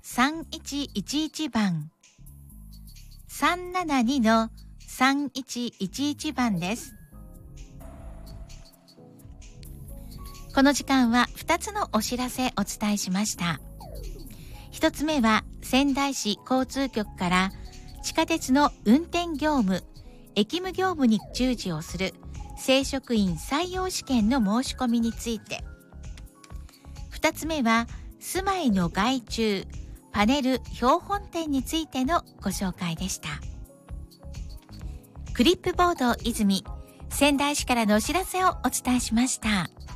3111番、372-3111番です。この時間は2つのお知らせお伝えしました。1つ目は仙台市交通局から地下鉄の運転業務、役務業務に従事をする正職員採用試験の申し込みについて。2つ目は住まいの外注、パネル標本展についてのご紹介でした。クリップボード泉、仙台市からのお知らせをお伝えしました。